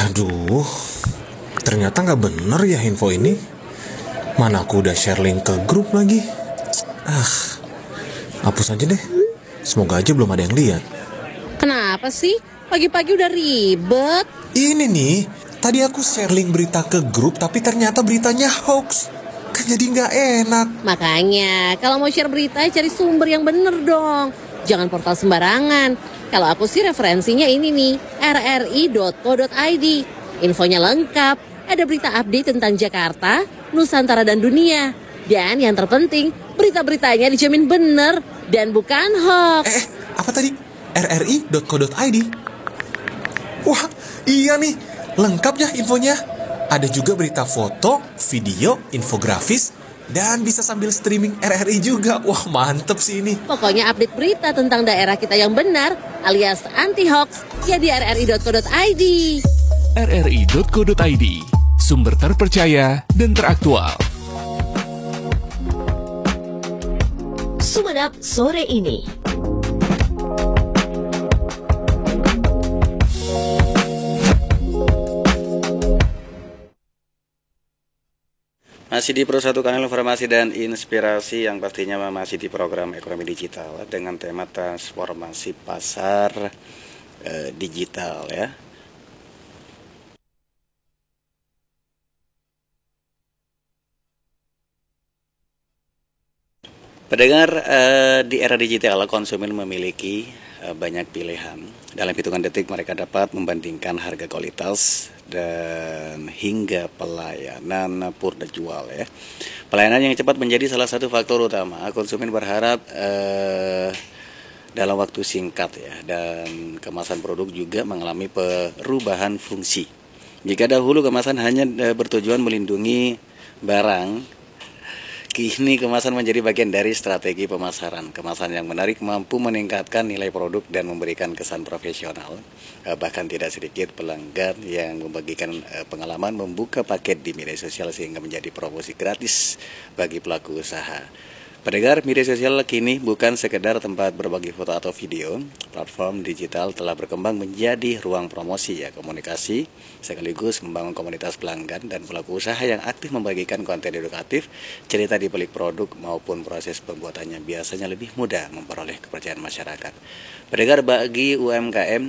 Aduh, ternyata nggak bener ya info ini. Mana aku udah share link ke grup lagi. Hapus aja deh. Semoga aja belum ada yang lihat. Kenapa sih? Pagi-pagi udah ribet. Ini nih, tadi aku share link berita ke grup, tapi ternyata beritanya hoax. Kan jadi nggak enak. Makanya, kalau mau share berita, cari sumber yang bener dong. Jangan portal sembarangan. Kalau aku sih referensinya ini nih, rri.co.id. Infonya lengkap, ada berita update tentang Jakarta, Nusantara dan dunia. Dan yang terpenting, berita-beritanya dijamin bener dan bukan hoax. Apa tadi? rri.co.id. Wah, iya nih, lengkap ya infonya. Ada juga berita foto, video, infografis, dan bisa sambil streaming RRI juga. Wah, mantep sih ini. Pokoknya update berita tentang daerah kita yang benar, alias anti-hoax, ya di rri.co.id. rri.co.id, sumber terpercaya dan teraktual. Sumenep sore ini. Masih di Pro1 Kanal Informasi dan Inspirasi yang pastinya masih di program Ekonomi Digital dengan tema transformasi pasar digital ya. Pendengar, di era digital konsumen memiliki banyak pilihan. Dalam hitungan detik mereka dapat membandingkan harga, kualitas, dan hingga pelayanan purna jual ya. Pelayanan yang cepat menjadi salah satu faktor utama. Konsumen berharap dalam waktu singkat ya, dan kemasan produk juga mengalami perubahan fungsi. Jika dahulu kemasan hanya bertujuan melindungi barang, kini kemasan menjadi bagian dari strategi pemasaran. Kemasan yang menarik mampu meningkatkan nilai produk dan memberikan kesan profesional. Bahkan tidak sedikit pelanggan yang membagikan pengalaman membuka paket di media sosial sehingga menjadi promosi gratis bagi pelaku usaha. Pendengar, media sosial kini bukan sekedar tempat berbagi foto atau video. Platform digital telah berkembang menjadi ruang promosi ya, komunikasi, sekaligus membangun komunitas pelanggan dan pelaku usaha yang aktif membagikan konten edukatif, cerita di balik produk maupun proses pembuatannya biasanya lebih mudah memperoleh kepercayaan masyarakat. Pendengar, bagi UMKM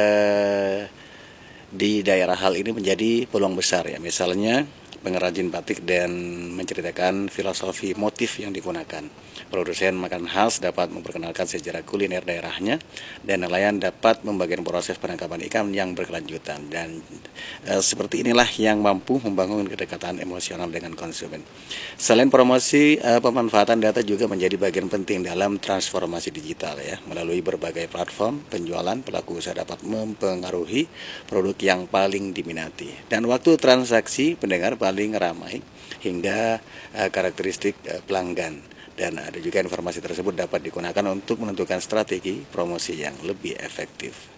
di daerah hal ini menjadi peluang besar ya, misalnya pengrajin batik dan menceritakan filosofi motif yang digunakan. Produsen makanan khas dapat memperkenalkan sejarah kuliner daerahnya, dan nelayan dapat membagikan proses penangkapan ikan yang berkelanjutan. Dan seperti inilah yang mampu membangun kedekatan emosional dengan konsumen. Selain promosi, pemanfaatan data juga menjadi bagian penting dalam transformasi digital ya. Melalui berbagai platform penjualan, pelaku usaha dapat mempengaruhi produk yang paling diminati. Dan waktu transaksi pendengar paling ramai hingga karakteristik pelanggan. Dan ada juga informasi tersebut dapat digunakan untuk menentukan strategi promosi yang lebih efektif.